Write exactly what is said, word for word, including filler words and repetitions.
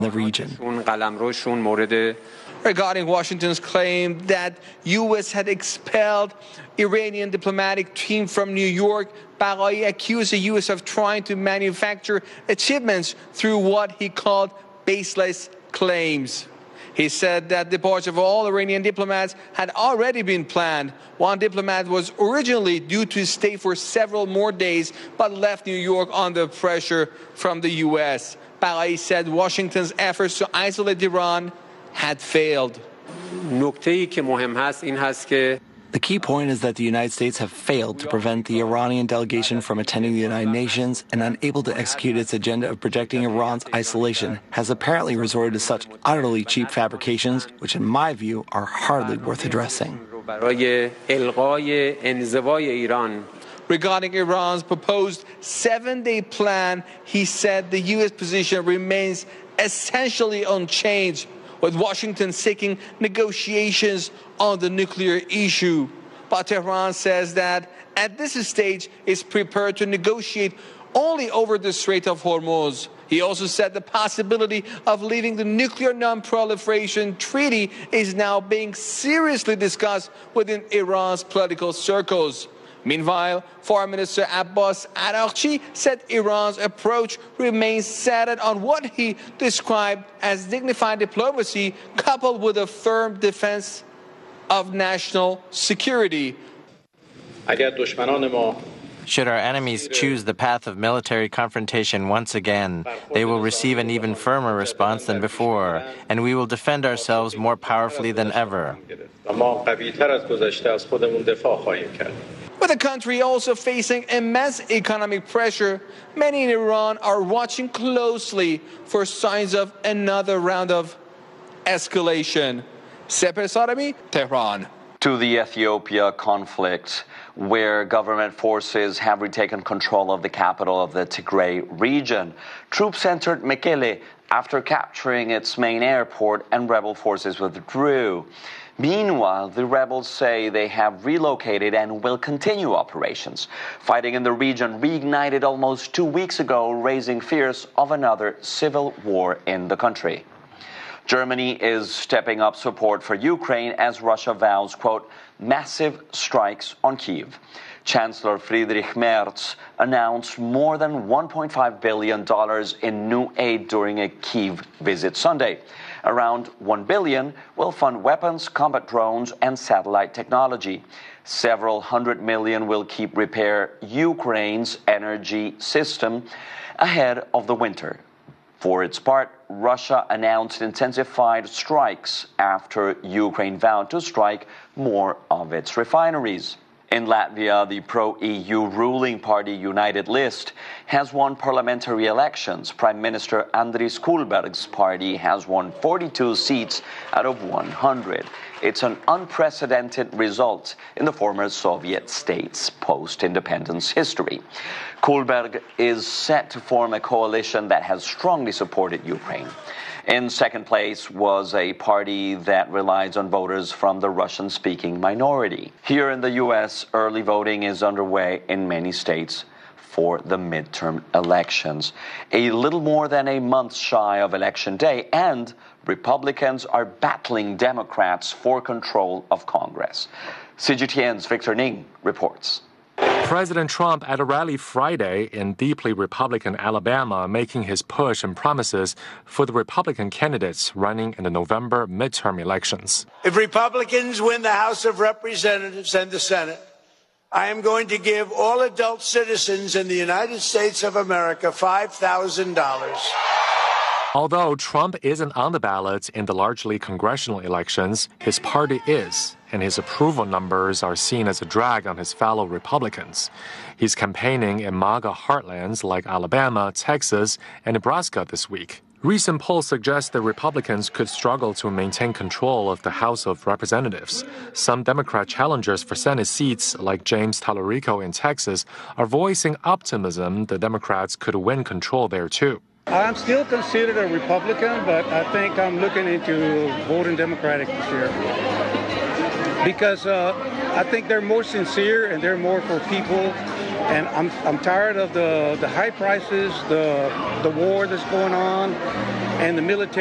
the region. Regarding Washington's claim that U S had expelled Iranian diplomatic team from New York, Baghai accused the U S of trying to manufacture achievements through what he called baseless claims. He said that departure of all Iranian diplomats had already been planned. One diplomat was originally due to stay for several more days, but left New York under pressure from the U S. Baghai said Washington's efforts to isolate Iran had failed. The key point is that the United States have failed to prevent the Iranian delegation from attending the United Nations, and unable to execute its agenda of projecting Iran's isolation, has apparently resorted to such utterly cheap fabrications, which in my view are hardly worth addressing. Regarding Iran's proposed seven-day plan, he said the U S position remains essentially unchanged, with Washington seeking negotiations on the nuclear issue. But Tehran says that at this stage is prepared to negotiate only over the Strait of Hormuz. He also said the possibility of leaving the Nuclear Non-Proliferation Treaty is now being seriously discussed within Iran's political circles. Meanwhile, Foreign Minister Abbas Araghchi said Iran's approach remains centered on what he described as dignified diplomacy coupled with a firm defense of national security. Should our enemies choose the path of military confrontation once again, they will receive an even firmer response than before, and we will defend ourselves more powerfully than ever. With the country also facing immense economic pressure, many in Iran are watching closely for signs of another round of escalation. Seper Sarami, Tehran. To the Ethiopia conflict, where government forces have retaken control of the capital of the Tigray region. Troops entered Mekele after capturing its main airport, and rebel forces withdrew. Meanwhile, the rebels say they have relocated and will continue operations. Fighting in the region reignited almost two weeks ago, raising fears of another civil war in the country. Germany is stepping up support for Ukraine as Russia vows, quote, massive strikes on Kyiv. Chancellor Friedrich Merz announced more than one point five billion dollars in new aid during a Kyiv visit Sunday. Around one billion dollars will fund weapons, combat drones, and satellite technology. Several hundred million will keep repair Ukraine's energy system ahead of the winter. For its part, Russia announced intensified strikes after Ukraine vowed to strike more of its refineries. In Latvia, the pro-E U ruling party United List has won parliamentary elections. Prime Minister Andris Kulberg's party has won forty-two seats out of one hundred. It's an unprecedented result in the former Soviet state's post-independence history. Kulberg is set to form a coalition that has strongly supported Ukraine. In second place was a party that relies on voters from the Russian-speaking minority. Here in the U S, early voting is underway in many states for the midterm elections. A little more than a month shy of Election Day, and Republicans are battling Democrats for control of Congress. C G T N's Victor Ning reports. President Trump at a rally Friday in deeply Republican Alabama, making his push and promises for the Republican candidates running in the November midterm elections. If Republicans win the House of Representatives and the Senate, I am going to give all adult citizens in the United States of America five thousand dollars. Although Trump isn't on the ballot in the largely congressional elections, his party is, and his approval numbers are seen as a drag on his fellow Republicans. He's campaigning in MAGA heartlands like Alabama, Texas, and Nebraska this week. Recent polls suggest that Republicans could struggle to maintain control of the House of Representatives. Some Democrat challengers for Senate seats, like James Tallarico in Texas, are voicing optimism the Democrats could win control there too. I'm still considered a Republican, but I think I'm looking into voting Democratic this year. Because uh, I think they're more sincere and they're more for people. And I'm I'm tired of the, the high prices, the the war that's going on, and the military